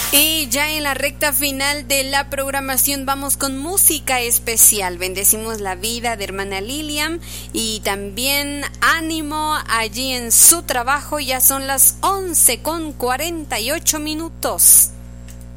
Y ya en la recta final de la programación vamos con música especial. Bendecimos la vida de hermana Lilian y también ánimo allí en su trabajo. Ya son las 11:48.